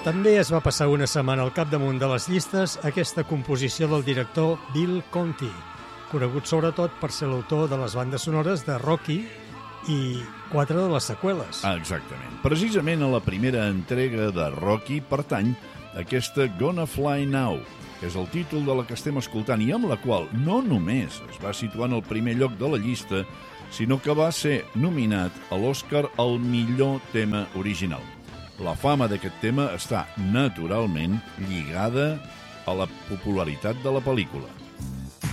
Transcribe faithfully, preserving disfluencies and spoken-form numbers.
També es va passar una setmana al capdamunt de les llistes aquesta composició del director Bill Conti, conegut sobretot per ser l'autor de les bandes sonores de Rocky i quatre de les seqüeles. Ah, exactament. Precisament a la primera entrega de Rocky pertany aquesta Gonna Fly Now, que és el títol de la que estem escoltant i amb la qual no només es va situar en el primer lloc de la llista, sinó que va ser nominat a l'Oscar al millor tema original. La fama d'aquest tema està naturalment lligada a la popularitat de la pel·lícula.